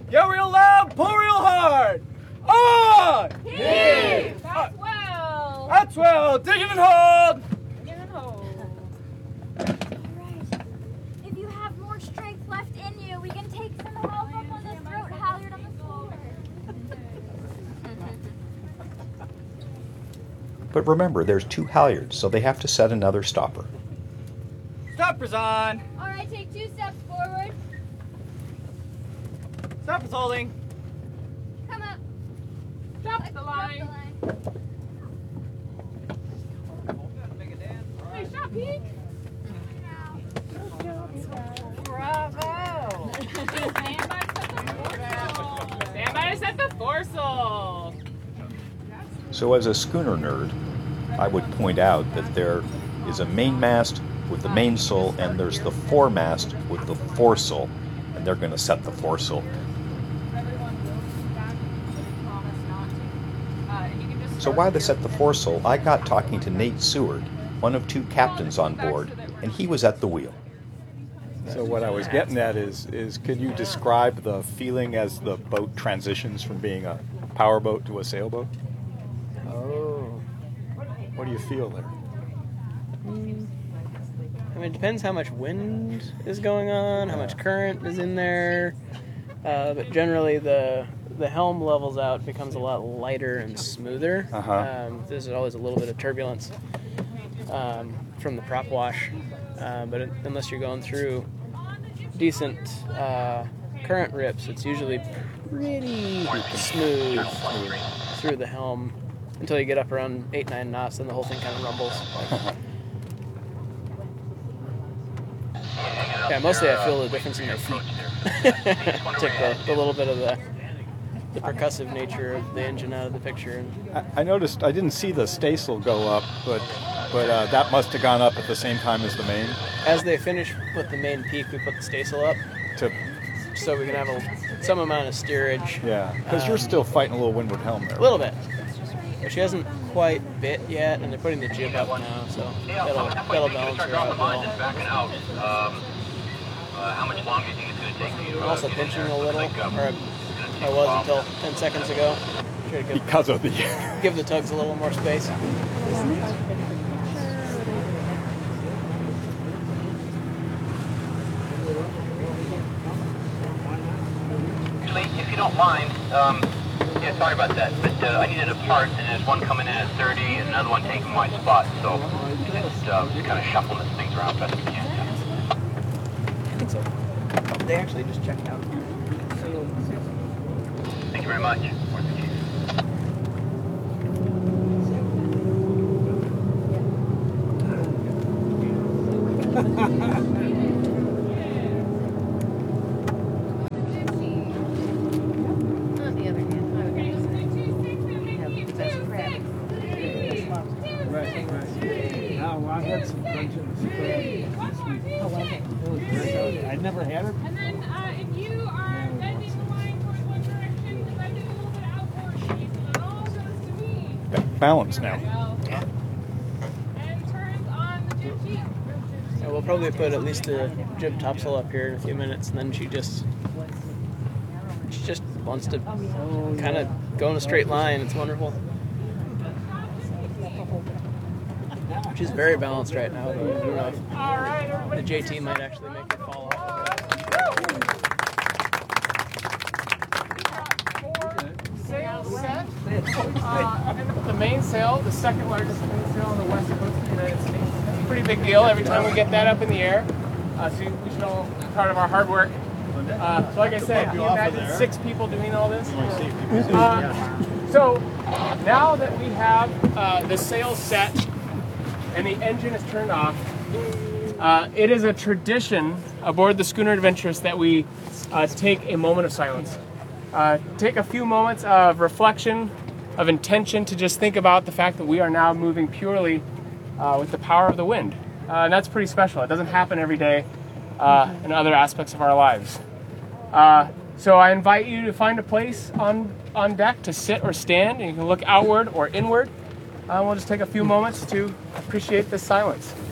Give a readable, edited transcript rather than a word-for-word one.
Yell real loud, pull real hard. On! Heave! That's well. That's well. Dig it and hold. Dig it and hold. Alright. If you have more strength left in you, we can take some help up on the throat halyard on the floor. But remember, there's 2 halyards, so they have to set another stopper. Stopper's on. Alright, take 2 steps forward. Stopper's holding. Come up. Drop the line. Hey, shot, Pete. Bravo. Stand by to set the foresail. So as a schooner nerd, I would point out that there is a mainmast with the mainsail, and there's the foremast with the foresail, and they're going to set the foresail. So why they set the foresail, I got talking to Nate Seward, one of 2 captains on board, and he was at the wheel. So what I was getting at is could you describe the feeling as the boat transitions from being a powerboat to a sailboat? Oh. What do you feel there? I mean, it depends how much wind is going on, how much current is in there. But generally, the helm levels out, becomes a lot lighter and smoother. There's always a little bit of turbulence from the prop wash, but unless you're going through decent current rips, it's usually pretty smooth through the helm until you get up around 8-9 knots, and the whole thing kind of rumbles. Yeah, mostly I feel the difference in my feet. Take the little bit of the percussive nature of the engine out of the picture. I noticed, I didn't see the staysail go up, but that must have gone up at the same time as the main. As they finish with the main peak, we put the staysail up so we can have some amount of steerage. Yeah, because you're still fighting a little windward helm there. A little bit. But she hasn't quite bit yet, and they're putting the jib up now, so that'll balance her out well. How much longer do you think it's going to take for you to... I'm also pinching a little, or I was until 10 seconds ago. Try to Because of the... give the tugs a little more space. Actually, if you don't mind, yeah, sorry about that, but I needed a part, and there's one coming in at 30 and another one taking my spot, so just kind of shuffling these things around best we can. I think so. They actually just checked out. Thank you very much. I'd never had it. And then if you are bending the line towards one direction, because I do a little bit of outboard sheet, and it all goes to me. Balance now. And turns on the jib sheet. Yeah, we'll probably put at least the jib topsail up here in a few minutes, and then she just wants to kind of go in a straight line. It's wonderful. She's very balanced right now, but I don't know if the JT might actually make her fall off. Sail set. The mainsail, the second largest mainsail on the west coast of the United States. That's a pretty big deal every time we get that up in the air. So we should all be part of our hard work. So like I said, can you imagine 6 people doing all this? So now that we have the sail set and the engine is turned off, it is a tradition aboard the Schooner Adventurous that we take a moment of silence. Take a few moments of reflection, of intention, to just think about the fact that we are now moving purely with the power of the wind. And that's pretty special. It doesn't happen every day in other aspects of our lives. So I invite you to find a place on deck to sit or stand, and you can look outward or inward. We'll just take a few moments to appreciate this silence.